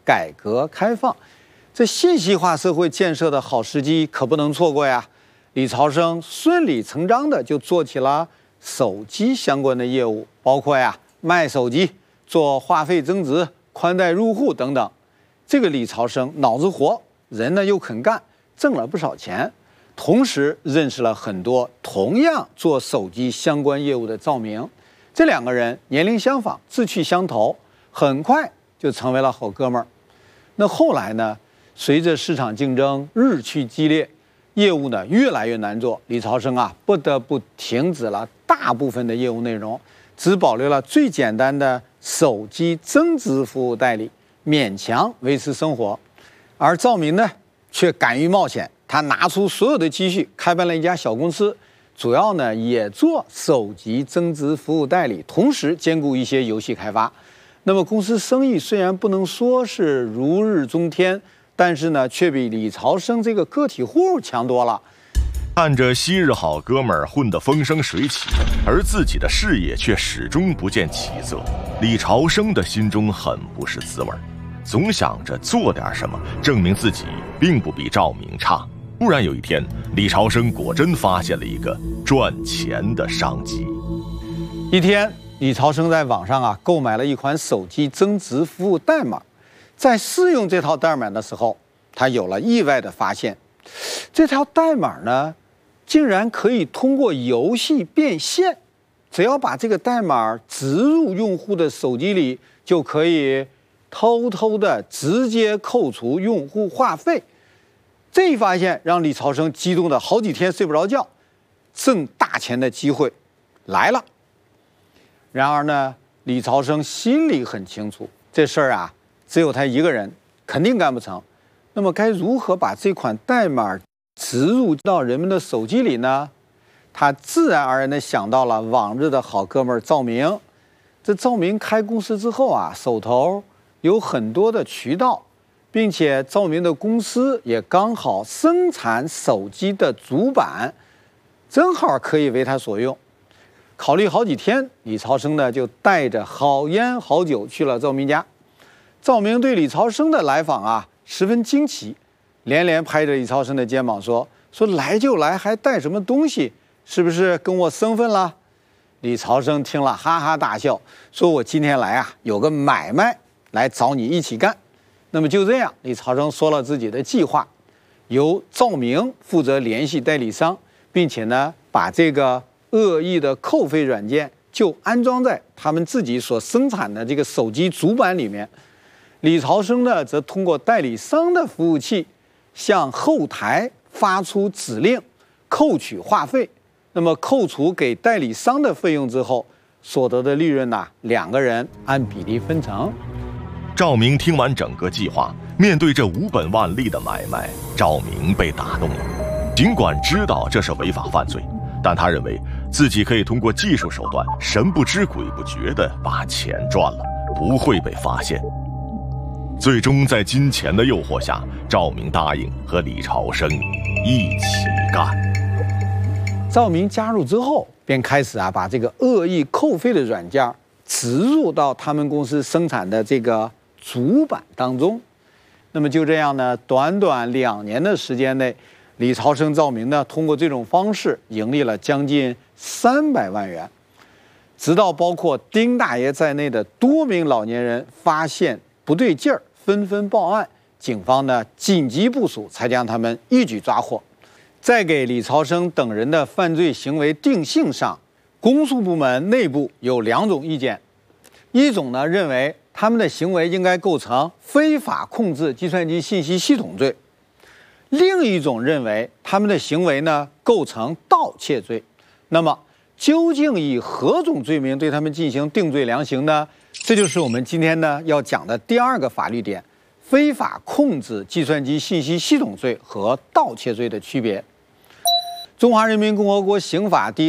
改革开放，这信息化社会建设的好时机可不能错过呀。李朝生顺理成章的就做起了手机相关的业务，包括卖手机、做话费增值、宽带入户等等。这个李朝生脑子活，人呢又肯干，挣了不少钱，同时认识了很多同样做手机相关业务的赵明。这两个人年龄相仿，志趣相投，很快就成为了好哥们儿。那后来呢，随着市场竞争日趋激烈，业务呢越来越难做，李朝生不得不停止了大部分的业务内容，只保留了最简单的手机增值服务代理，勉强维持生活。而赵明呢，却敢于冒险，他拿出所有的积蓄，开办了一家小公司，主要呢也做手机增值服务代理，同时兼顾一些游戏开发。那么公司生意虽然不能说是如日中天，但是呢，却比李朝生这个个体户强多了。 看着昔日好哥们儿混得风生水起，而自己的事业却始终不见起色，李朝生的心中很不是滋味，总想着做点什么，证明自己并不比赵明差。突然有一天，李朝生果真发现了一个赚钱的商机。 一天，李朝生在网上购买了一款手机增值服务代码。在试用这套代码的时候，他有了意外的发现，这套代码呢，竟然可以通过游戏变现。只要把这个代码植入用户的手机里，就可以偷偷的直接扣除用户话费。这一发现让李朝生激动的好几天睡不着觉，挣大钱的机会来了。然而呢，李朝生心里很清楚，这事儿只有他一个人肯定干不成。那么该如何把这款代码植入到人们的手机里呢？他自然而然地想到了往日的好哥们赵明。这赵明开公司之后手头有很多的渠道，并且赵明的公司也刚好生产手机的主板，正好可以为他所用。考虑好几天，李朝生呢就带着好烟好酒去了赵明家。赵明对李朝生的来访十分惊奇，连连拍着李朝生的肩膀说来就来，还带什么东西？是不是跟我生分了？李朝生听了哈哈大笑，说我今天来有个买卖来找你一起干。那么就这样，李朝生说了自己的计划，由赵明负责联系代理商，并且呢把这个恶意的扣费软件就安装在他们自己所生产的这个手机主板里面。李朝生呢，则通过代理商的服务器向后台发出指令，扣取话费。那么扣除给代理商的费用之后，所得的利润两个人按比例分成。 赵明听完整个计划，面对这无本万利的买卖，赵明被打动了。尽管知道这是违法犯罪，但他认为自己可以通过技术手段，神不知鬼不觉地把钱赚了，不会被发现。最终在金钱的诱惑下，赵明答应和李朝生一起干。 赵明加入之后，便开始把这个恶意扣费的软件植入到他们公司生产的这个主板当中。那么就这样呢，短短2年的时间内，李朝生、赵明呢，通过这种方式盈利了将近300万元。直到包括丁大爷在内的多名老年人发现不对劲儿，纷纷报案，警方呢紧急部署，才将他们一举抓获。在给李朝生等人的犯罪行为定性上，公诉部门内部有2种意见。一种呢认为他们的行为应该构成非法控制计算机信息系统罪，另一种认为他们的行为呢构成盗窃罪。那么究竟以何种罪名对他们进行定罪量刑呢？这就是我们今天呢要讲的第2个法律点：非法控制计算机信息系统罪和盗窃罪的区别。中华人民共和国刑法第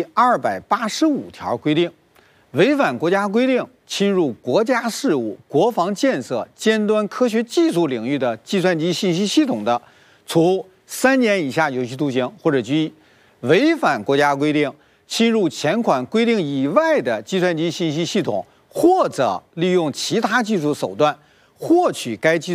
285条规定，违反国家规定侵入国家事务、国防建设、尖端科学技术领域的计算机信息系统的，处3年以下有期徒刑或者拘役；违反国家规定侵入前款规定以外的计算机信息系统，或者利用其他技术手段获取该技